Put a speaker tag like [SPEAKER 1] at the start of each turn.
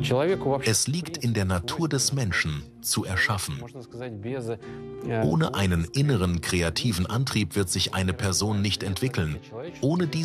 [SPEAKER 1] Es liegt in der Natur des Menschen, zu erschaffen. Ohne einen inneren kreativen Antrieb wird sich eine Person nicht entwickeln. Ohne diesen